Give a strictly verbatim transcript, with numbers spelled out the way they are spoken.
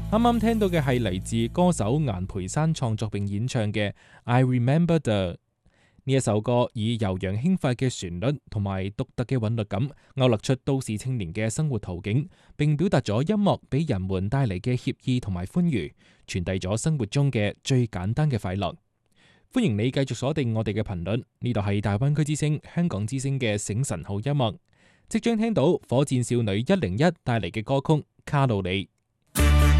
啱啱聽到嘅係嚟自歌手顏培山創作並演唱嘅《I Remember the》。呢一首歌以悠揚輕快嘅旋律同埋獨特嘅韻律感，勾勒出都市青年嘅生活途景，並表達咗音樂俾人們帶嚟嘅愜意同埋歡愉，傳遞咗生活中嘅最簡單嘅快樂。歡迎你繼續鎖定我哋嘅頻率，呢度係大灣區之聲、香港之聲嘅醒神號音樂。即將聽到火箭少女一零一帶嚟嘅歌曲《卡路里》。